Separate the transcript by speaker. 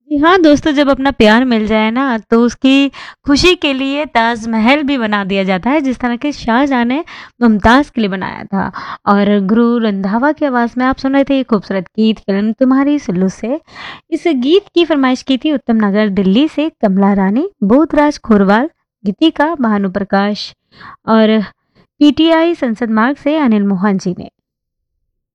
Speaker 1: जी हाँ, दोस्तों जब अपना प्यार मिल जाए ना तो उसकी खुशी के लिए ताजमहल भी बना दिया जाता है जिस तरह के शाहजहाँ ने मुमताज़ के लिए बनाया था। और गुरु रंधावा की आवाज़ में आप सुन रहे थे ये खूबसूरत गीत फ़िल्म तुम्हारी सुल्लू से। इस गीत की फ़रमाइश की थी उत्तम नगर दिल्ली से कमला रानी, बोधराज खोरवाल, गीतिका भानुप्रकाश और पीटीआई संसद मार्ग से अनिल मोहन जी ने।